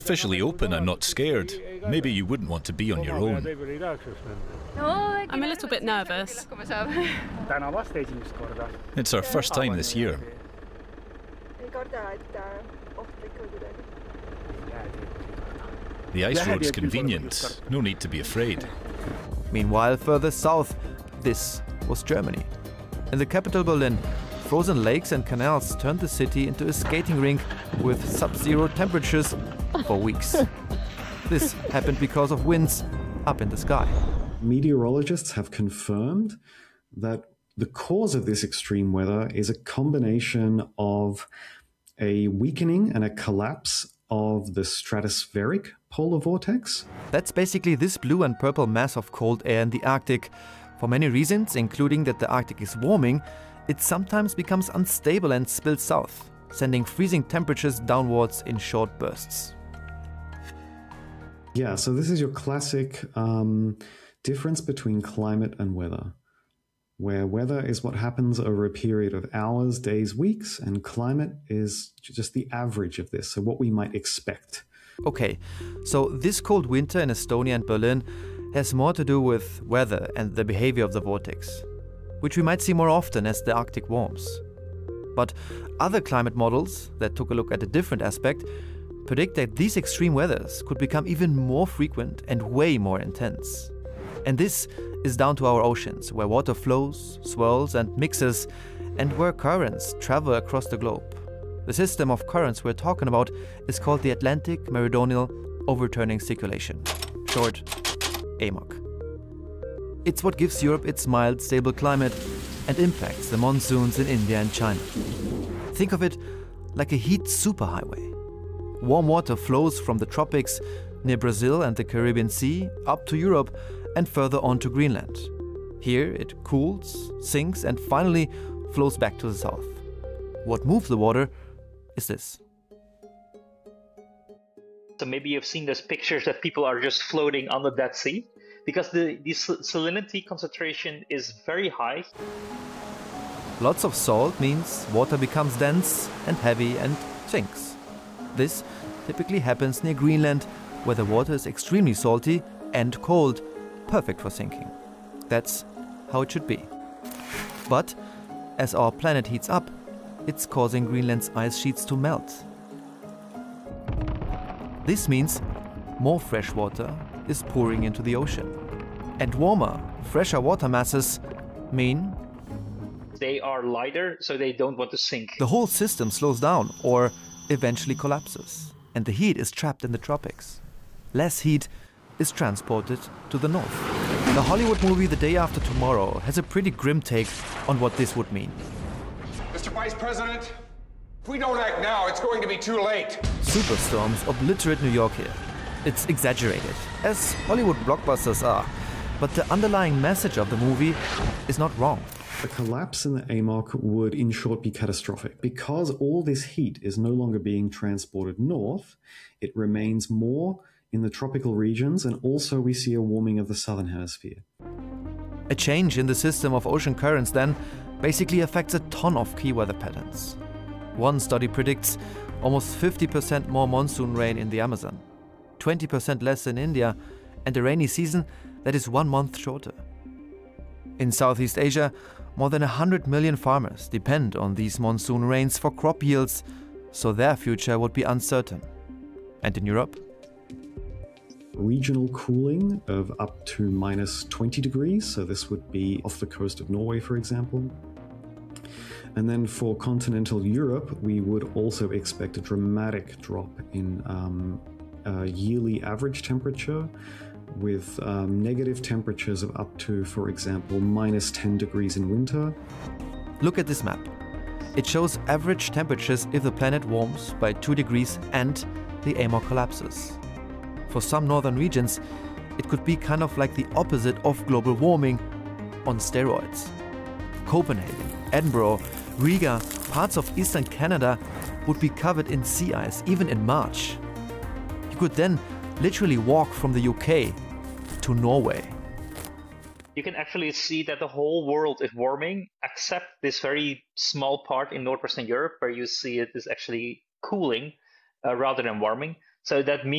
Officially open, I'm not scared. Maybe you wouldn't want to be on your own. I'm a little bit nervous. It's our first time this year. The ice road's convenient, no need to be afraid. Meanwhile, further south, this was Germany. In the capital Berlin, frozen lakes and canals turned the city into a skating rink with sub-zero temperatures for weeks. This happened because of winds up in the sky. Meteorologists have confirmed that the cause of this extreme weather is a combination of a weakening and a collapse of the stratospheric polar vortex. That's basically this blue and purple mass of cold air in the Arctic. For many reasons, including that the Arctic is warming, it sometimes becomes unstable and spills south, sending freezing temperatures downwards in short bursts. Yeah, so this is your classic difference between climate and weather, where weather is what happens over a period of hours, days, weeks, and climate is just the average of this, so what we might expect. Okay, so this cold winter in Estonia and Berlin has more to do with weather and the behavior of the vortex, which we might see more often as the Arctic warms. But other climate models that took a look at a different aspect predict that these extreme weathers could become even more frequent and way more intense. And this is down to our oceans, where water flows, swirls and mixes, and where currents travel across the globe. The system of currents we're talking about is called the Atlantic Meridional Overturning Circulation, short AMOC. It's what gives Europe its mild, stable climate and impacts the monsoons in India and China. Think of it like a heat superhighway. Warm water flows from the tropics near Brazil and the Caribbean Sea up to Europe and further on to Greenland. Here it cools, sinks and finally flows back to the south. What moves the water is this. So maybe you've seen those pictures that people are just floating on the Dead Sea, because the salinity concentration is very high. Lots of salt means water becomes dense and heavy and sinks. This typically happens near Greenland, where the water is extremely salty and cold, perfect for sinking. That's how it should be. But as our planet heats up, it's causing Greenland's ice sheets to melt. This means more fresh water is pouring into the ocean. And warmer, fresher water masses mean they are lighter, so they don't want to sink. The whole system slows down or eventually collapses, and the heat is trapped in the tropics. Less heat is transported to the north. The Hollywood movie The Day After Tomorrow has a pretty grim take on what this would mean. Mr. Vice President, if we don't act now, it's going to be too late. Superstorms obliterate New York here. It's exaggerated, as Hollywood blockbusters are, but the underlying message of the movie is not wrong. A collapse in the AMOC would, in short, be catastrophic. Because all this heat is no longer being transported north, it remains more in the tropical regions, and also we see a warming of the southern hemisphere. A change in the system of ocean currents then basically affects a ton of key weather patterns. One study predicts almost 50% more monsoon rain in the Amazon, 20% less in India, and a rainy season that is 1 month shorter. In Southeast Asia, more than 100 million farmers depend on these monsoon rains for crop yields, so their future would be uncertain. And in Europe? Regional cooling of up to minus 20 degrees, so this would be off the coast of Norway, for example. And then for continental Europe, we would also expect a dramatic drop in yearly average temperature, with negative temperatures of up to, for example, minus 10 degrees in winter. Look at this map. It shows average temperatures if the planet warms by 2 degrees and the AMOC collapses. For some northern regions, it could be kind of like the opposite of global warming on steroids. Copenhagen, Edinburgh, Riga, parts of eastern Canada would be covered in sea ice even in March. You could then literally walk from the UK to Norway. You can actually see that the whole world is warming, except this very small part in northwestern Europe where you see it is actually cooling rather than warming. So that means